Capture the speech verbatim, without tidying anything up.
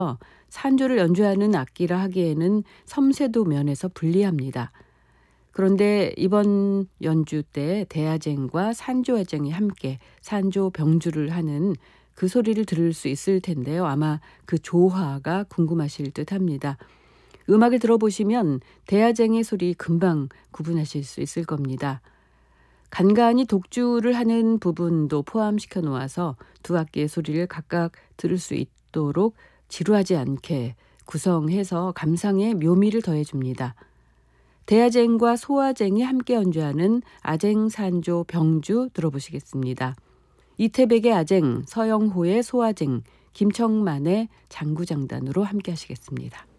산조를 연주하는 악기라 하기에는 섬세도 면에서 불리합니다. 그런데 이번 연주 때 대야쟁과 산조야쟁이 함께 산조 병주를 하는 그 소리를 들을 수 있을 텐데요. 아마 그 조화가 궁금하실 듯합니다. 음악을 들어보시면 대야쟁의 소리 금방 구분하실 수 있을 겁니다. 간간히 독주를 하는 부분도 포함시켜 놓아서 두 악기의 소리를 각각 들을 수 있도록 지루하지 않게 구성해서 감상의 묘미를 더해줍니다. 대야쟁과 소화쟁이 함께 연주하는 아쟁산조 병주 들어보시겠습니다. 이태백의 아쟁, 서영호의 소화쟁, 김청만의 장구장단으로 함께 하시겠습니다.